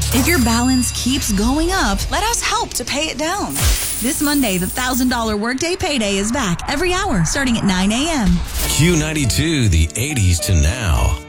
If your balance keeps going up, let us help to pay it down. This Monday, the $1,000 Workday Payday is back every hour starting at 9 a.m. Q92, the 80s to now.